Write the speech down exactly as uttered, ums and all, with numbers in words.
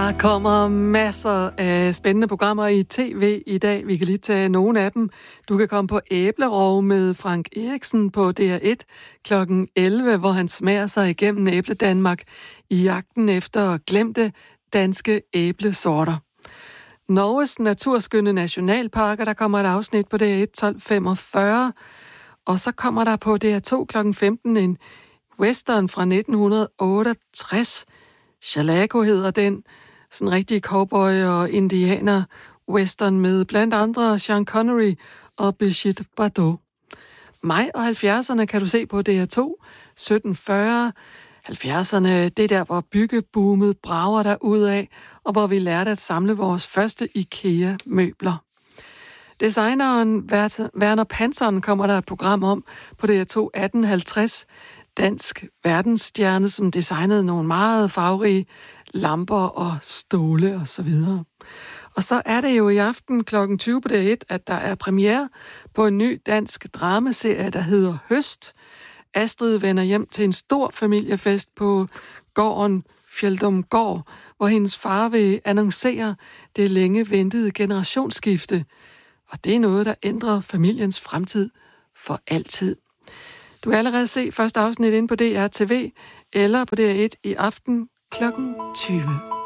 Der kommer masser af spændende programmer i tv i dag. Vi kan lige tage nogle af dem. Du kan komme på Æblerov med Frank Eriksen på D R et klokken elleve, hvor han smager sig igennem Æble Danmark i jagten efter glemte danske æblesorter. Norges naturskønne nationalparker, der kommer et afsnit på D R et tolv femogfyrre. Og så kommer der på D R to klokken femten en western fra nitten otteogtres. Chalaco hedder den. Sådan en rigtig cowboy- og indianer-western med blandt andre Sean Connery og Brigitte Bardot. Maj og halvfjerdserne kan du se på D R to sytten fyrre. halvfjerdserne, det er der, hvor byggeboomet brager der ud af, og hvor vi lærte at samle vores første IKEA-møbler. Designeren Werner Panson kommer der et program om på D R to atten halvtreds. Dansk verdensstjerne, som designede nogle meget farverige lamper og ståle og så videre. Og så er det jo i aften klokken tyve på D R et, at der er premiere på en ny dansk dramaserie, der hedder Høst. Astrid vender hjem til en stor familiefest på gården Fjeldumgård, hvor hendes far vil annoncere det længe ventede generationsskifte. Og det er noget, der ændrer familiens fremtid for altid. Du kan allerede se første afsnit inde på D R T V eller på D R et i aften klokken tyve.